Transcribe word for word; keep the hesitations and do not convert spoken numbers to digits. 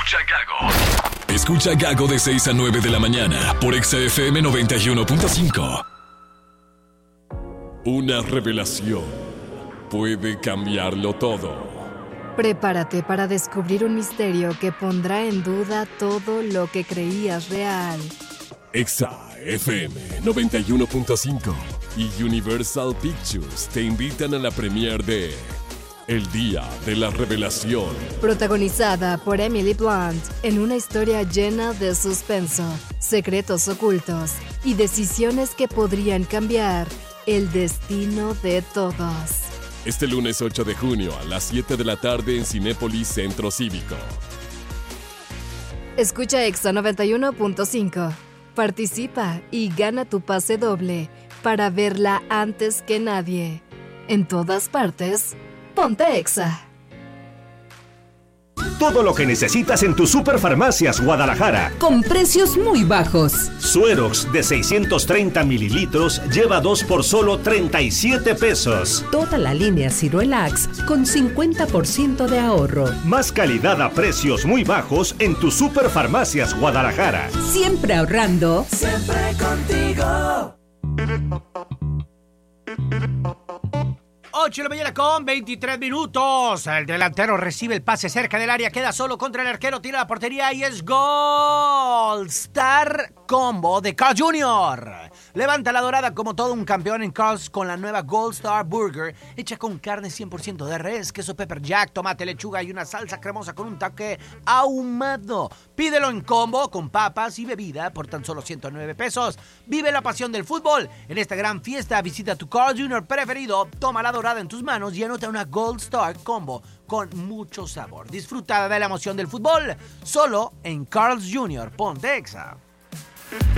Escucha Gago. Escucha Gago de seis a nueve de la mañana por Exa F M noventa y uno punto cinco. Una revelación puede cambiarlo todo. Prepárate para descubrir un misterio que pondrá en duda todo lo que creías real. Exa F M noventa y uno punto cinco y Universal Pictures te invitan a la premiere de El Día de la Revelación. Protagonizada por Emily Blunt en una historia llena de suspenso, secretos ocultos y decisiones que podrían cambiar el destino de todos. Este lunes ocho de junio a las siete de la tarde en Cinépolis Centro Cívico. Escucha Exa noventa y uno punto cinco. Participa y gana tu pase doble para verla antes que nadie. En todas partes, ponte Exa. Todo lo que necesitas en tu Superfarmacias Guadalajara. Con precios muy bajos. Suerox de seiscientos treinta mililitros lleva dos por solo treinta y siete pesos. Toda la línea Ciroelax con cincuenta por ciento de ahorro. Más calidad a precios muy bajos en tu Superfarmacias Guadalajara. Siempre ahorrando. Siempre contigo. ocho de la mañana con veintitrés minutos. El delantero recibe el pase cerca del área, queda solo contra el arquero, tira la portería y es gol. Star Combo de Carl junior Levanta la dorada como todo un campeón en Carl's con la nueva Gold Star Burger, hecha con carne cien por ciento de res, queso pepper jack, tomate, lechuga y una salsa cremosa con un toque ahumado. Pídelo en combo con papas y bebida por tan solo ciento nueve pesos. Vive la pasión del fútbol en esta gran fiesta. Visita tu Carl junior preferido, toma la dorada en tus manos y anota una Gold Star Combo con mucho sabor. Disfruta de la emoción del fútbol solo en Carl's junior Ponte Exa.